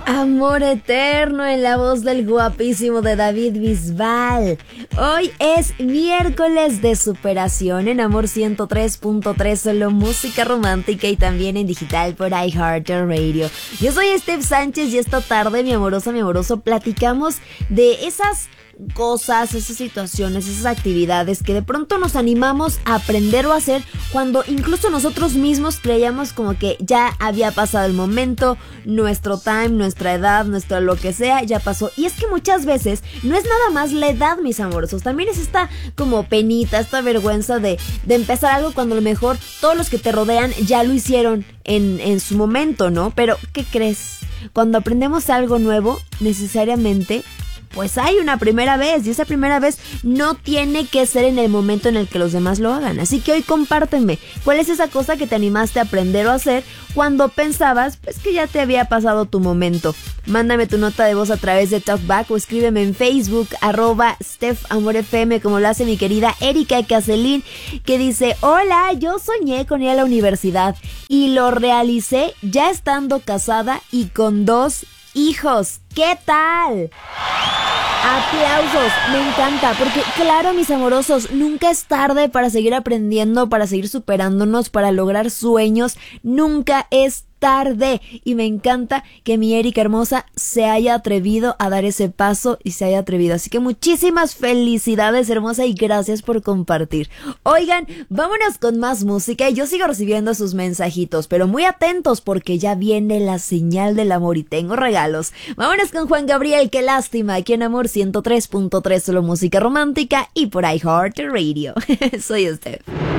Amor eterno en la voz del guapísimo de David Bisbal. Hoy es miércoles de superación en Amor 103.3, solo música romántica y también en digital por iHeartRadio. Yo soy Steph Sánchez y esta tarde, mi amorosa, mi amoroso, platicamos de esas cosas, esas situaciones, esas actividades que de pronto nos animamos a aprender o hacer cuando incluso nosotros mismos creíamos como que ya había pasado el momento, nuestro time, nuestra edad, nuestro lo que sea, ya pasó. Y es que muchas veces no es nada más la edad, mis amorosos, también es esta como penita, esta vergüenza de empezar algo cuando a lo mejor todos los que te rodean ya lo hicieron en su momento, ¿no? Pero, ¿qué crees? Cuando aprendemos algo nuevo, necesariamente pues hay una primera vez, y esa primera vez no tiene que ser en el momento en el que los demás lo hagan. Así que hoy compárteme, ¿cuál es esa cosa que te animaste a aprender o hacer cuando pensabas pues que ya te había pasado tu momento? Mándame tu nota de voz a través de Talkback o escríbeme en Facebook, @StephAmorFM, como lo hace mi querida Erika Caselín, que dice: hola, yo soñé con ir a la universidad y lo realicé ya estando casada y con 2 hijos. ¿Qué tal? Aplausos, me encanta, porque claro, mis amorosos, nunca es tarde para seguir aprendiendo, para seguir superándonos, para lograr sueños, nunca es tarde. Y me encanta que mi Erika hermosa se haya atrevido a dar ese paso y se haya atrevido. Así que muchísimas felicidades, hermosa, y gracias por compartir. Oigan, vámonos con más música y yo sigo recibiendo sus mensajitos, pero muy atentos porque ya viene la señal del amor y tengo regalos. Vámonos con Juan Gabriel, qué lástima, aquí en Amor 103.3, solo música romántica y por iHeartRadio. Soy Steph.